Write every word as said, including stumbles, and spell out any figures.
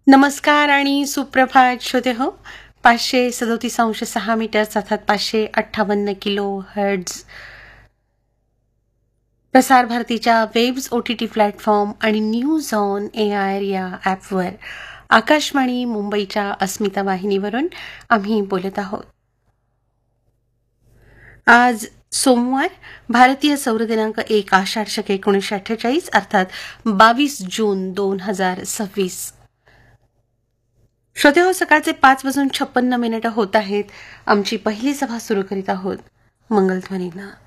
नमस्कार आणि सुप्रभात श्रोते हो. पाचशे सदोतीस अंश सहा मीटर्स अर्थात पाचशे अठ्ठावन्न किलो हर्ट्झ प्रसार भारतीच्या webs O T T platform आणि न्यूज ऑन ए आय या ॲपवर आकाशवाणी मुंबईच्या अस्मिता वाहिनीवरून आम्ही बोलत आहोत. आज सोमवार, भारतीय सौर दिनांक एक आषाढ शक एकोणीसशे अठ्ठेचाळीस अर्थात बावीस जून दोन हजार सव्वीस. श्रोते हो, सकाळचे पाच वाजून छप्पन्न मिनिटं होत आहेत. आमची पहिली सभा सुरू करीत आहोत मंगलध्वनीनं.